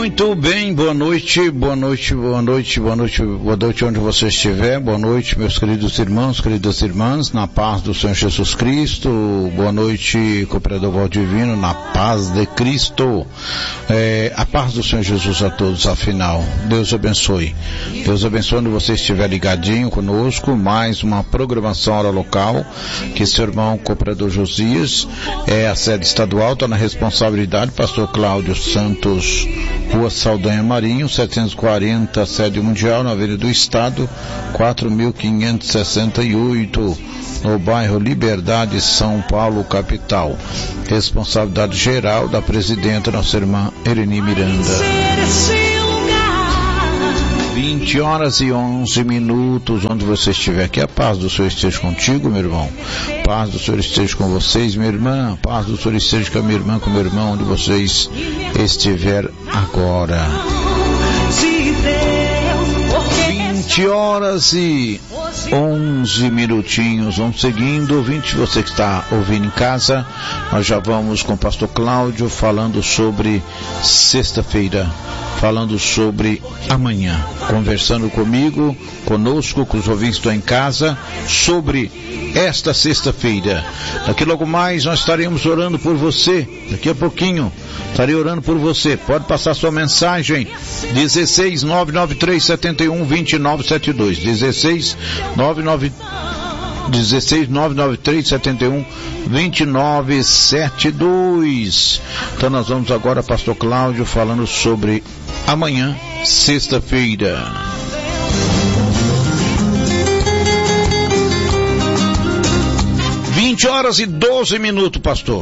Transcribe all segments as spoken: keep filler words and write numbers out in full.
Muito bem, boa noite, boa noite, boa noite, boa noite, boa noite onde você estiver, boa noite meus queridos irmãos, queridas irmãs, na paz do Senhor Jesus Cristo, boa noite cooperador Valdivino, na paz de Cristo, é, a paz do Senhor Jesus a todos, afinal, Deus abençoe, Deus abençoe onde você estiver ligadinho conosco, mais uma programação hora local, que seu irmão cooperador Josias, é a sede estadual, está na responsabilidade, pastor Cláudio Santos, Rua Saldanha Marinho, setecentos e quarenta, sede mundial, na Avenida do Estado, quatro mil quinhentos e sessenta e oito, no bairro Liberdade, São Paulo, capital. Responsabilidade geral da presidenta, nossa irmã Eleni Miranda. vinte horas e onze minutos, onde você estiver, que a paz do Senhor esteja contigo, meu irmão. Paz do Senhor esteja com vocês, minha irmã. Paz do Senhor esteja com a minha irmã, com o meu irmão, onde vocês estiver agora. vinte horas e onze minutinhos, vamos seguindo. Ouvinte, você que está ouvindo em casa, nós já vamos com o pastor Cláudio falando sobre sexta-feira, falando sobre amanhã, conversando comigo, conosco, com os ouvintes que estão em casa, sobre esta sexta-feira. Daqui logo mais nós estaremos orando por você, daqui a pouquinho estarei orando por você. Pode passar sua mensagem, dezesseis nove nove três sete um dois nove sete dois, dezesseis nove nove três sete um dois nove sete dois. Então nós vamos agora, pastor Cláudio, falando sobre amanhã, sexta-feira. vinte horas e doze minutos, pastor.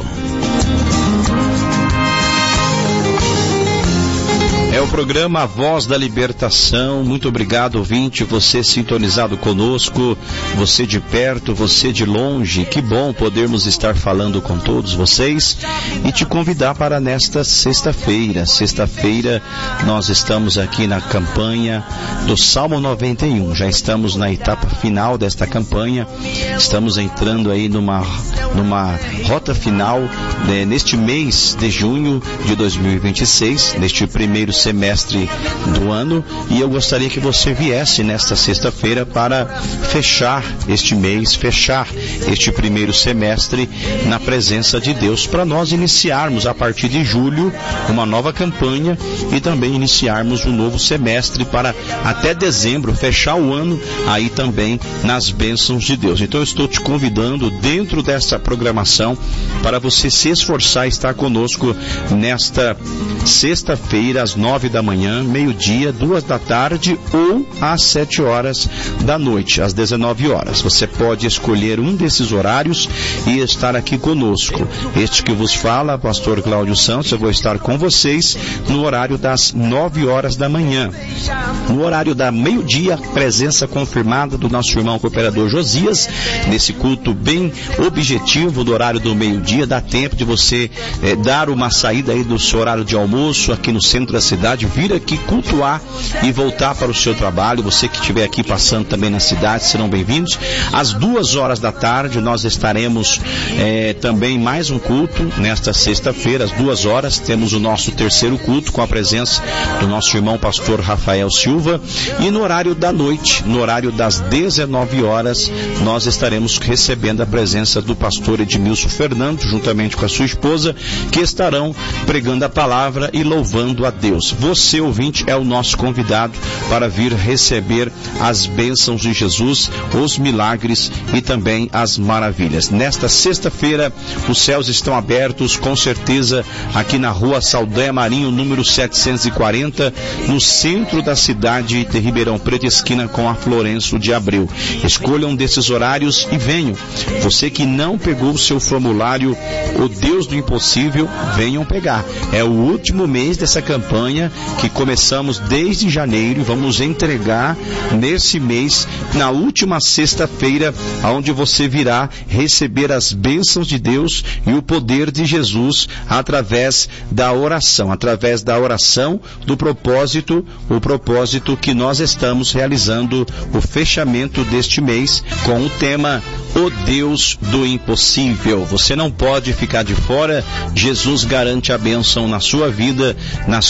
É o programa A Voz da Libertação. Muito obrigado, ouvinte, você sintonizado conosco, você de perto, você de longe. Que bom podermos estar falando com todos vocês e te convidar para nesta sexta-feira. Sexta-feira nós estamos aqui na campanha do Salmo noventa e um. Já estamos na etapa final desta campanha. Estamos entrando aí numa, numa rota final, né, neste mês de junho de dois mil e vinte e seis, neste primeiro semestre do ano, e eu gostaria que você viesse nesta sexta-feira para fechar este mês, fechar este primeiro semestre na presença de Deus, para nós iniciarmos a partir de julho uma nova campanha e também iniciarmos um novo semestre para até dezembro fechar o ano aí também nas bênçãos de Deus. Então eu estou te convidando dentro dessa programação para você se esforçar e estar conosco nesta sexta-feira às nove da manhã, meio-dia, duas da tarde ou às sete horas da noite, às dezenove horas. Você pode escolher um desses horários e estar aqui conosco. Este que vos fala, pastor Cláudio Santos, eu vou estar com vocês no horário das nove horas da manhã. No horário da meio-dia, presença confirmada do nosso irmão cooperador Josias, nesse culto bem objetivo do horário do meio-dia. Dá tempo de você eh, dar uma saída aí do seu horário de almoço aqui no centro da cidade, vir aqui cultuar e voltar para o seu trabalho. Você que estiver aqui passando também na cidade, serão bem-vindos. Às duas horas da tarde nós estaremos eh, também mais um culto nesta sexta-feira. Às duas horas temos o nosso terceiro culto com a presença do nosso irmão pastor Rafael Silva, e no horário da noite, no horário das dezenove horas, nós estaremos recebendo a presença do pastor Edmilson Fernando, juntamente com a sua esposa, que estarão pregando a palavra e louvando a Deus. Você, ouvinte, é o nosso convidado para vir receber as bênçãos de Jesus, os milagres e também as maravilhas. Nesta sexta-feira, os céus estão abertos, com certeza, aqui na Rua Saldanha Marinho, número setecentos e quarenta, no centro da cidade de Ribeirão Preto, esquina com a Florencio de Abreu. Escolham desses horários e venham. Você que não pegou o seu formulário, o Deus do Impossível, venham pegar. É o último mês dessa campanha que começamos desde janeiro e vamos entregar nesse mês, na última sexta-feira, onde você virá receber as bênçãos de Deus e o poder de Jesus através da oração, através da oração do propósito, o propósito que nós estamos realizando o fechamento deste mês com o tema O Deus do Impossível. Você não pode ficar de fora. Jesus garante a bênção na sua vida, na sua casa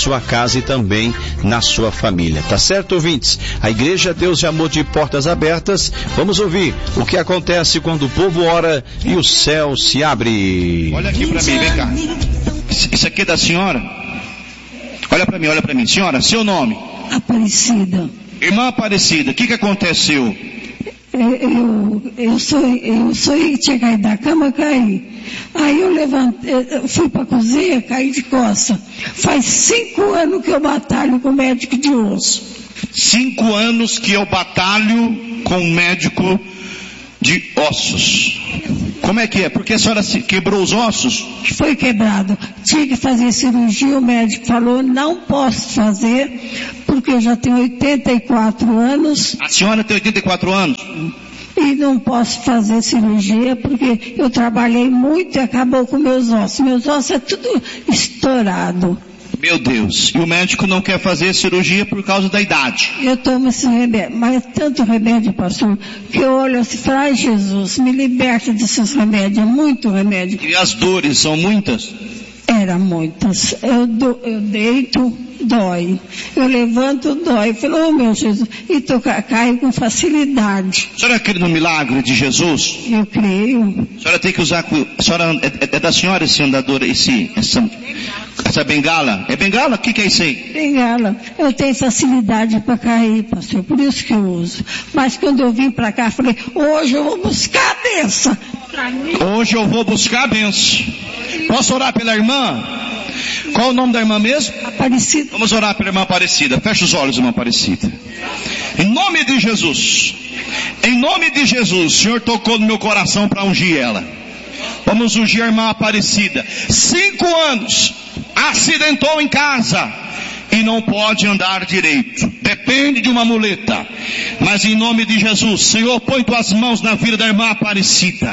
casa e também na sua família. Tá certo, ouvintes? A Igreja Deus de Amor de Portas Abertas. Vamos ouvir o que acontece quando o povo ora e o céu se abre. Olha aqui para mim, vem cá. Isso aqui é da senhora? Olha para mim, olha para mim. Senhora, seu nome? Aparecida. Irmã Aparecida, o que que aconteceu? Eu, eu, sou, eu sou que tinha caído da cama, caí. Aí eu levantei, eu fui para a cozinha, caí de costa. Faz cinco anos que eu batalho com médico de osso. Cinco anos que eu batalho com médico de ossos. Como é que é? Porque a senhora se quebrou os ossos? Foi quebrado. Tinha que fazer cirurgia, o médico falou, não posso fazer, porque eu já tenho oitenta e quatro anos. A senhora tem oitenta e quatro anos? E não posso fazer cirurgia, porque eu trabalhei muito e acabou com meus ossos. Meus ossos é tudo estourado. Meu Deus, e o médico não quer fazer cirurgia por causa da idade? Eu tomo esse remédio, mas é tanto remédio, pastor, que eu olho assim e falo, ai Jesus, me liberta desses remédios, é muito remédio. E as dores são muitas? Era muitas. Eu, do, eu deito, dói. Eu levanto, dói. Eu falo, oh meu Jesus, e tô, caio com facilidade. A senhora crê no milagre de Jesus? Eu creio. A senhora tem que usar, a senhora, é, é da senhora esse andador, esse, essa, essa bengala? É bengala? O que que é isso aí? Bengala. Eu tenho facilidade para cair, pastor, por isso que eu uso. Mas quando eu vim para cá, falei, hoje eu vou buscar a benção. Hoje eu vou buscar a benção. Posso orar pela irmã? Qual o nome da irmã mesmo? Aparecida. Vamos orar pela irmã Aparecida. Fecha os olhos, irmã Aparecida. Em nome de Jesus. Em nome de Jesus. O Senhor tocou no meu coração para ungir ela. Vamos ungir a irmã Aparecida. Cinco anos. Acidentou em casa. E não pode andar direito. Depende de uma muleta. Mas em nome de Jesus, Senhor, põe tuas mãos na vida da irmã Aparecida.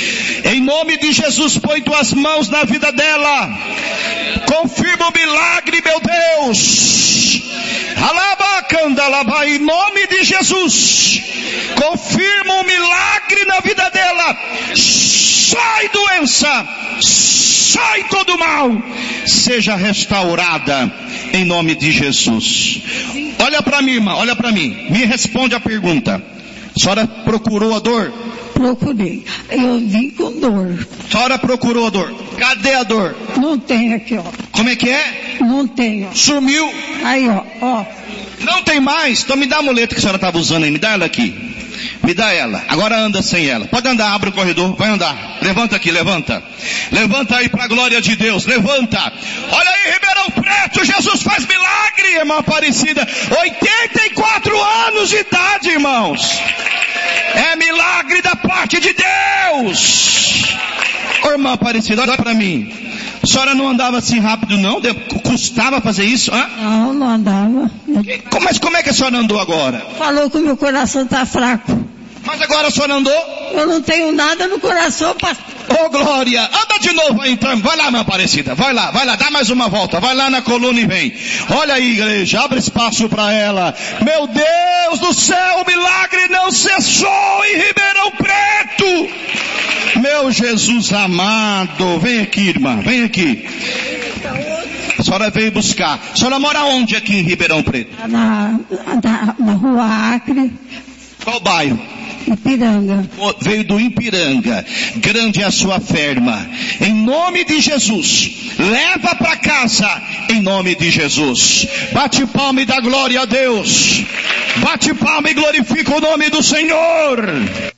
Em nome de Jesus, põe tuas mãos na vida dela. Confirma o milagre, meu Deus. Alabacandalaba, em nome de Jesus. Confirma o milagre na vida dela. Sai doença. Sai todo mal. Seja restaurada. Em nome de Jesus. Olha para mim, irmã, olha para mim. Me responde a pergunta. A senhora procurou a dor? Procurei. Eu vim com dor. A senhora procurou a dor. Cadê a dor? Não tem aqui, ó. Como é que é? Não tem, ó. Sumiu. Aí, ó, ó. Não tem mais. Então me dá a muleta que a senhora estava usando aí. Me dá ela aqui. Me dá ela. Agora anda sem ela. Pode andar, abre o corredor. Vai andar. Levanta aqui, levanta. Levanta aí para a glória de Deus. Levanta. Olha aí, Ribeirão Preto. Jesus faz milagre, irmã Aparecida. oitenta e quatro anos de idade, irmãos. É milagre da parte de Deus. Ô, irmã Aparecida, olha para mim. A senhora não andava assim rápido, não? Custava fazer isso? Hã? Não, não andava. Mas como é que a senhora andou agora? Falou que o meu coração está fraco. Mas agora a senhora andou? Eu não tenho nada no coração, pastor. Ô, glória! Anda de novo aí, então. Vai lá, minha Aparecida. Vai lá, vai lá. Dá mais uma volta. Vai lá na coluna e vem. Olha aí, igreja. Abre espaço para ela. Meu Deus do céu, o milagre não cessou em Ribeirão Preto. Meu Jesus amado. Vem aqui, irmã. Vem aqui. A senhora veio buscar. A senhora mora onde aqui em Ribeirão Preto? Na, na, na rua Acre. Qual bairro? Ipiranga. Veio do Ipiranga. Grande é a sua ferma. Em nome de Jesus. Leva para casa. Em nome de Jesus. Bate palma e dá glória a Deus. Bate palma e glorifica o nome do Senhor.